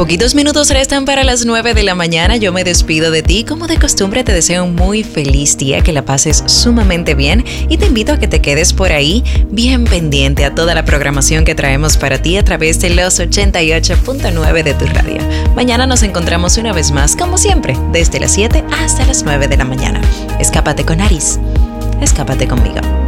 Poquitos minutos restan para las 9 de la mañana. Yo me despido de ti. Como de costumbre, te deseo un muy feliz día, que la pases sumamente bien y te invito a que te quedes por ahí bien pendiente a toda la programación que traemos para ti a través de los 88.9 de tu radio. Mañana nos encontramos una vez más, como siempre, desde las 7 hasta las 9 de la mañana. Escápate con Aris. Escápate conmigo.